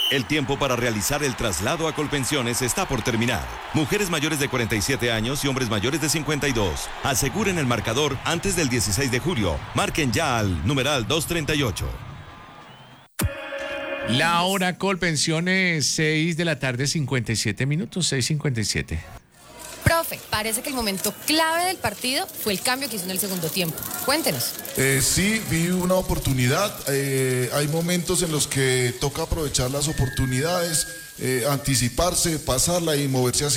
El tiempo para realizar el traslado a Colpensiones está por terminar. Mujeres mayores de 47 años y hombres mayores de 52. Aseguren el marcador antes del 16 de julio. Marquen ya al numeral 238. La hora Colpensiones, 6 de la tarde, 57 minutos, 6:57. Profe, parece que el momento clave del partido fue el cambio que hizo en el segundo tiempo. Cuéntenos. Sí, vi una oportunidad. Hay momentos en los que toca aprovechar las oportunidades, anticiparse, pasarla y moverse hacia